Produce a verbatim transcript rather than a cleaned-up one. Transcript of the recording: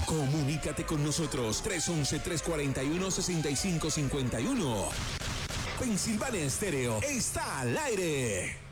Comunícate con nosotros tres once, tres cuarenta y uno, sesenta y cinco cincuenta y uno. Pensilvania Estéreo está al aire.